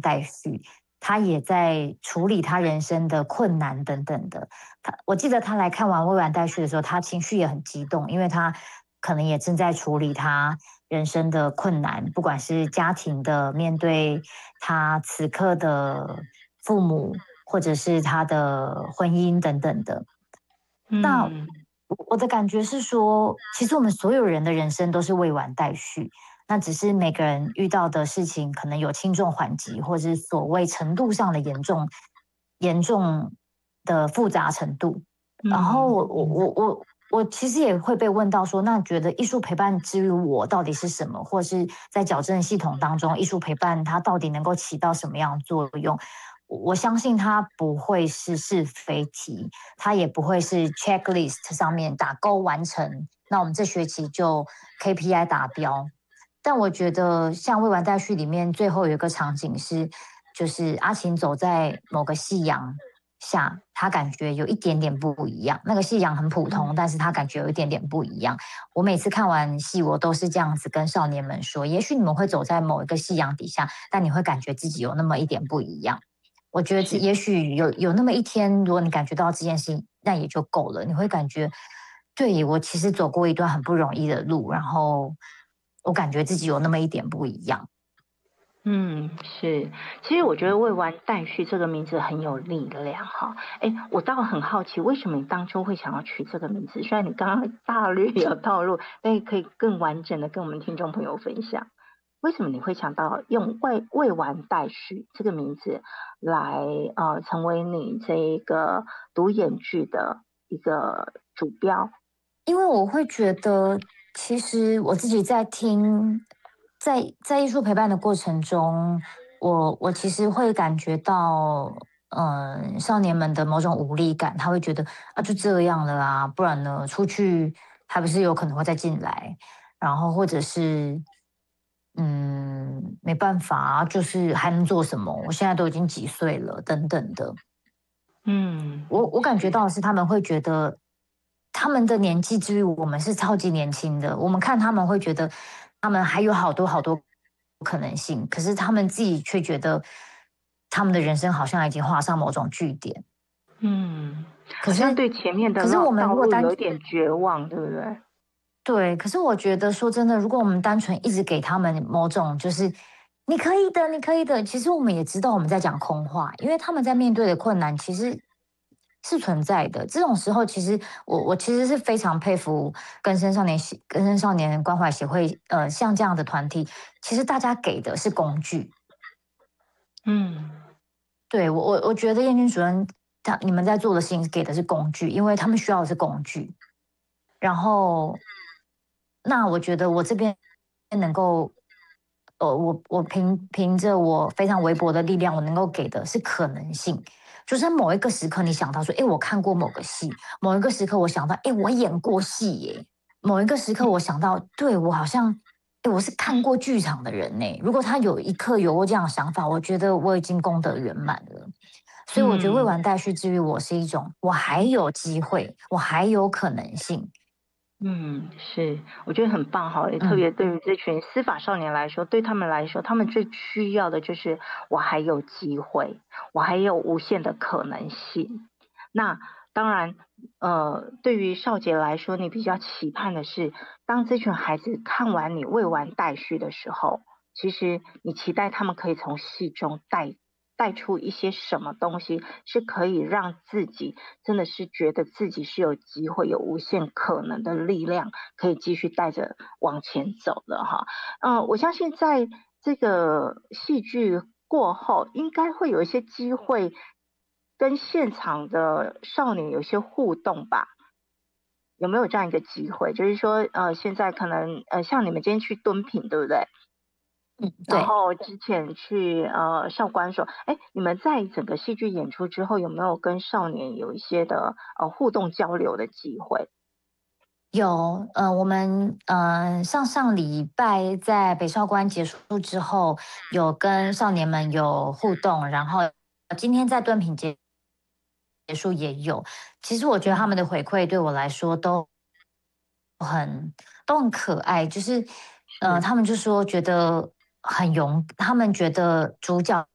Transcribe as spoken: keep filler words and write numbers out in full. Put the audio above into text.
待续，他也在处理他人生的困难等等的。他我记得他来看完未完待续的时候，他情绪也很激动，因为他可能也正在处理他人生的困难，不管是家庭的面对他此刻的父母，或者是他的婚姻等等的。那嗯我的感觉是说，其实我们所有人的人生都是未完待续，那只是每个人遇到的事情可能有轻重缓急，或是所谓程度上的严重、严重的复杂程度。然后嗯我我我我我其实也会被问到说，那觉得艺术陪伴之于我到底是什么，或是在矫正系统当中，艺术陪伴它到底能够起到什么样的作用？我相信它不会是是非题，它也不会是 checklist 上面打勾完成，那我们这学期就 K P I 达标。但我觉得像《未完待续》里面最后有一个场景是，就是阿晴走在某个夕阳下，他感觉有一点点不一样。那个夕阳很普通，但是他感觉有一点点不一样。我每次看完戏，我都是这样子跟少年们说：也许你们会走在某一个夕阳底下，但你会感觉自己有那么一点不一样。我觉得这是。 也许有有那么一天，如果你感觉到这件事情，那也就够了。你会感觉，对，我其实走过一段很不容易的路，然后我感觉自己有那么一点不一样。 嗯，是，其实我觉得“未完待续”这个名字很有力量哈。哎，我倒很好奇，为什么你当初会想要取这个名字？虽然你刚刚大略有透露，但也可以更完整的跟我们听众朋友分享，为什么你会想到用“未未完待续”这个名字来呃成为你这一个独演剧的一个主标？ 因为我会觉得，其实我自己在听，在在艺术陪伴的过程中，我我其实会感觉到，嗯、少年们的某种无力感，他会觉得啊，就这样了啊，不然呢，出去还不是有可能会再进来，然后或者是，嗯，没办法啊，就是还能做什么？我现在都已经几岁了，等等的。 嗯， 我我感觉是。 到的是，他们会觉得他们的年纪之于我们是超级年轻的，我们看他们会觉得他们还有好多好多可能性，可是他们自己却觉得他们的人生好像已经画上某种句点。 嗯，好像可是， 对前面的道可是我们道路如果单有一点绝望，对不对？ 对，可是我觉得说真的，如果我们单纯一直给他们某种就是你可以的，你可以的，其实我们也知道我们在讲空话，因为他们在面对的困难其实是存在的。这种时候，其实我我其实是非常佩服更生少年协更生少年关怀协会，呃，像这样的团体，其实大家给的是工具。 嗯对，我我我觉得燕君主任他你们在做的事情给的是工具，因为他们需要的是工具。然后，那我觉得我这边能够，呃，我我凭凭着我非常微薄的力量，我能够给的是可能性。就是某一个时刻，你想到说，哎，我看过某个戏；某一个时刻，我想到，哎，我演过戏耶；某一个时刻，我想到，对我好像，哎，我是看过剧场的人呢。如果他有一刻有过这样的想法，我觉得我已经功德圆满了。所以我觉得未嗯完待续之于我是一种，我还有机会，我还有可能性。 嗯，是，我觉得很棒哈，也特嗯。 别对于这群司法少年来说，对他们来说，他们最需要的就是我还有机会，我还有无限的可能性。那当然，呃，对于少杰来说，你比较期盼的是，当这群孩子看完你未完待续的时候，其实你期待他们可以从戏中带带出一些什么东西，是可以让自己真的是觉得自己是有机会、有无限可能的力量，可以继续带着往前走的哈。嗯，我相信在这个戏剧过后，应该会有一些机会跟现场的少年有一些互动吧？有没有这样一个机会？就是说，呃，现在可能呃，像你们今天去敦品，对不对？ 嗯， 然对， 后之前去呃少管所，哎，你们在整个戏剧演出之后，有没有跟少年有一些的呃互动交流的机会？ 有，呃，我们呃上上礼拜在北少关结束之后，有跟少年们有互动，然后今天在敦品结结束也有。其实我觉得他嗯们的回馈对我来说都都很可爱，就是呃， 是他们就说觉得很勇，他们觉得主角